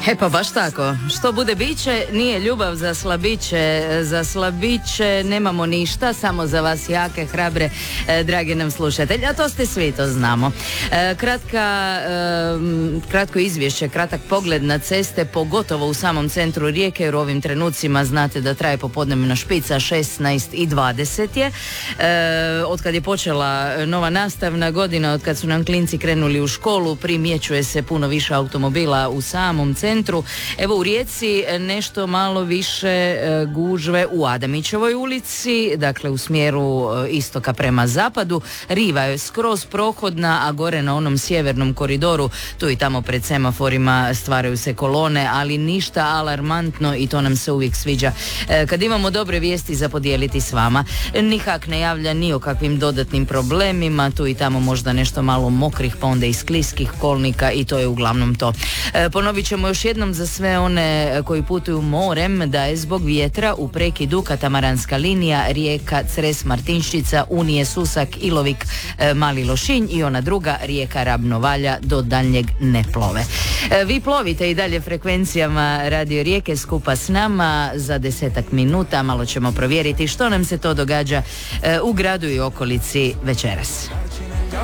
Pa baš tako. Što bude biće, nije ljubav za slabiće. Za slabiće nemamo ništa, samo za vas jake, hrabre, dragi nam slušatelji. A to ste svi, to znamo. Kratko izvješće, kratak pogled na ceste, pogotovo u samom centru Rijeke, jer u ovim trenucima znate da traje popodnevna špica 16:20 je. Otkad je počela nova nastavna godina, otkad su nam klinci krenuli u školu, primjećuje se puno više automobila u samom centru. Evo u Rijeci nešto malo više gužve u Adamićevoj ulici, dakle u smjeru istoka prema zapadu. Riva je skroz prohodna, a gore na onom sjevernom koridoru, tu i tamo pred semaforima stvaraju se kolone, ali ništa alarmantno i to nam se uvijek sviđa. Kad imamo dobre vijesti za podijeliti s vama, nikak ne javlja ni o kakvim dodatnim problemima, tu i tamo možda nešto malo mokrih, pa onda i skliskih kolnika i to je uglavnom to. Ponovit ćemo još jednom za sve one koji putuju morem da je zbog vjetra u prekidu katamaranska linija Rijeka Cres Martinščica, Unije Susak, Ilovik, Mali Lošinj i ona druga Rijeka Ravnovalja do daljnjeg ne plove. Vi plovite i dalje frekvencijama Radio Rijeke skupa s nama. Za 10 minuta malo ćemo provjeriti što nam se to događa u gradu i okolici večeras.